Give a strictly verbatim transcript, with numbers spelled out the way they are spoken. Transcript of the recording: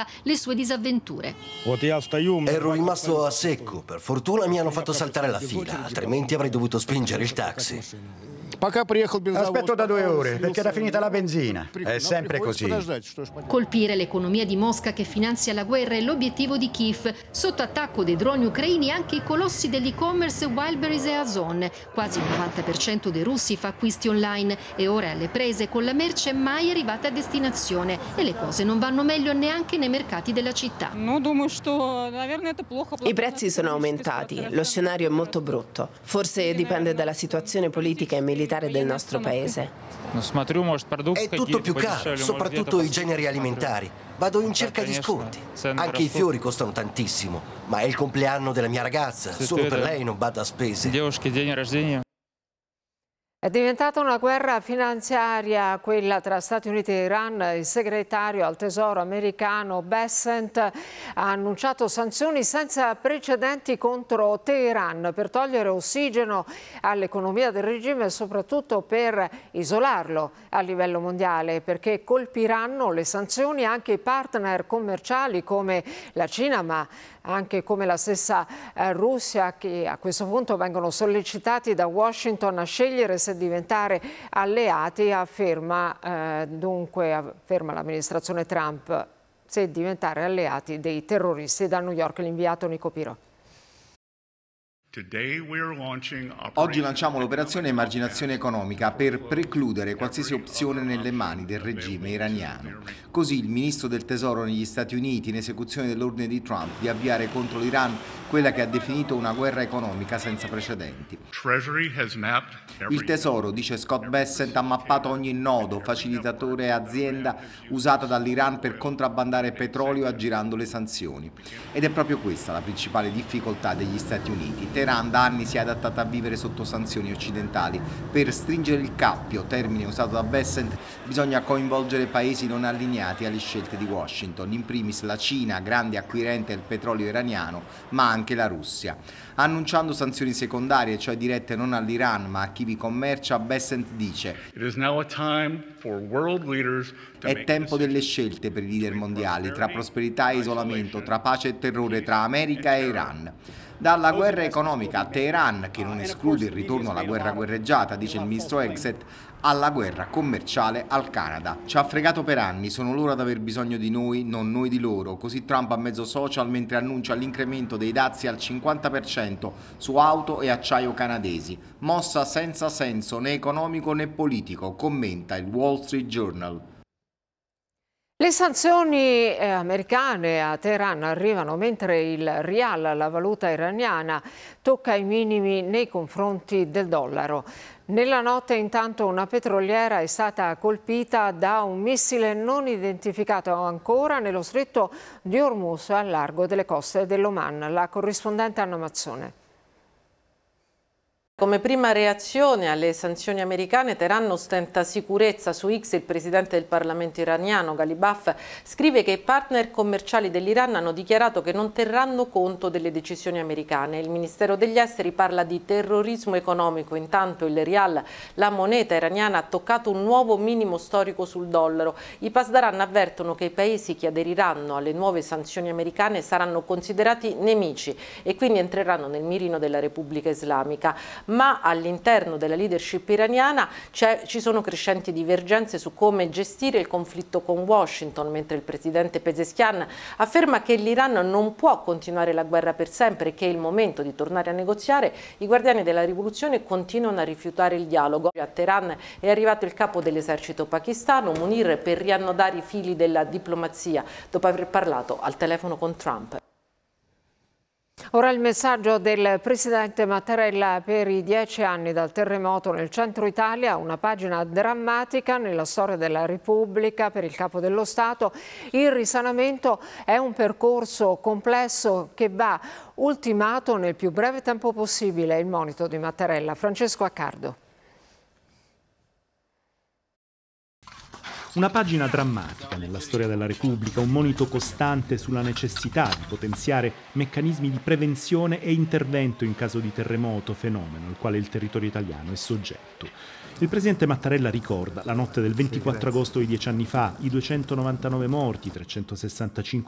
racconta le sue disavventure. Ero rimasto a secco. Per fortuna mi hanno fatto saltare la fila, altrimenti avrei dovuto spingere il taxi. Aspetto da due ore, perché era finita la benzina. È sempre così. Colpire l'economia di Mosca che finanzia la guerra è l'obiettivo di Kiev. Sotto attacco dei droni ucraini anche i colossi dell'e-commerce Wildberries e Ozon. Quasi il novanta per cento dei russi fa acquisti online e ora è alle prese con la merce mai arrivata a destinazione. E le cose non vanno meglio neanche nei mercati della città. I prezzi sono aumentati, lo scenario è molto brutto. Forse dipende dalla situazione politica e militare del nostro paese. È tutto più caro, soprattutto i generi alimentari. Vado in cerca di sconti. Anche i fiori costano tantissimo, ma è il compleanno della mia ragazza, solo per lei non bada a spese. È diventata una guerra finanziaria quella tra Stati Uniti e Iran. Il segretario al Tesoro americano Bessent ha annunciato sanzioni senza precedenti contro Teheran per togliere ossigeno all'economia del regime e soprattutto per isolarlo a livello mondiale, perché colpiranno le sanzioni anche i partner commerciali come la Cina, ma anche come la stessa eh, Russia, che a questo punto vengono sollecitati da Washington a scegliere se diventare alleati, afferma eh, dunque afferma l'amministrazione Trump, se diventare alleati dei terroristi. Da New York l'inviato Nico Piro. Oggi lanciamo l'operazione emarginazione economica per precludere qualsiasi opzione nelle mani del regime iraniano. Così il ministro del Tesoro negli Stati Uniti, in esecuzione dell'ordine di Trump di avviare contro l'Iran quella che ha definito una guerra economica senza precedenti. Il Tesoro, dice Scott Bessent, ha mappato ogni nodo, facilitatore e azienda usata dall'Iran per contrabbandare petrolio aggirando le sanzioni. Ed è proprio questa la principale difficoltà degli Stati Uniti. Teheran da anni si è adattata a vivere sotto sanzioni occidentali. Per stringere il cappio, termine usato da Bessent, bisogna coinvolgere paesi non allineati alle scelte di Washington, in primis la Cina, grande acquirente del petrolio iraniano, ma anche la Russia. Annunciando sanzioni secondarie, cioè dirette non all'Iran ma a chi vi commercia, Bessent dice: è tempo delle scelte per i leader mondiali, tra prosperità e isolamento, tra pace e terrore, tra America e Iran. Dalla guerra economica a Teheran, che non esclude il ritorno alla guerra guerreggiata, dice il ministro Exet, alla guerra commerciale al Canada. Ci ha fregato per anni, sono loro ad aver bisogno di noi, non noi di loro. Così Trump a mezzo social mentre annuncia l'incremento dei dazi al cinquanta per cento su auto e acciaio canadesi. Mossa senza senso né economico né politico, commenta il Wall Street Journal. Le sanzioni eh, americane a Teheran arrivano mentre il rial, la valuta iraniana, tocca i minimi nei confronti del dollaro. Nella notte intanto una petroliera è stata colpita da un missile non identificato ancora nello stretto di Hormuz al largo delle coste dell'Oman. La corrispondente Anna Mazzone. Come prima reazione alle sanzioni americane, Teheran ostenta sicurezza. Su X il presidente del Parlamento iraniano, Ghalibaf, scrive che i partner commerciali dell'Iran hanno dichiarato che non terranno conto delle decisioni americane. Il Ministero degli Esteri parla di terrorismo economico. Intanto il rial, la moneta iraniana, ha toccato un nuovo minimo storico sul dollaro. I Pasdaran avvertono che i paesi che aderiranno alle nuove sanzioni americane saranno considerati nemici e quindi entreranno nel mirino della Repubblica Islamica. Ma all'interno della leadership iraniana ci sono crescenti divergenze su come gestire il conflitto con Washington, mentre il presidente Pezeshkian afferma che l'Iran non può continuare la guerra per sempre e che è il momento di tornare a negoziare. I guardiani della rivoluzione continuano a rifiutare il dialogo. A Teheran è arrivato il capo dell'esercito pakistano, Munir, per riannodare i fili della diplomazia dopo aver parlato al telefono con Trump. Ora il messaggio del presidente Mattarella per i dieci anni dal terremoto nel centro Italia, una pagina drammatica nella storia della Repubblica per il Capo dello Stato. Il risanamento è un percorso complesso che va ultimato nel più breve tempo possibile, il monito di Mattarella. Francesco Accardo. Una pagina drammatica nella storia della Repubblica, un monito costante sulla necessità di potenziare meccanismi di prevenzione e intervento in caso di terremoto, fenomeno al quale il territorio italiano è soggetto. Il presidente Mattarella ricorda la notte del ventiquattro agosto di dieci anni fa, i duecentonovantanove morti, trecentosessantacinque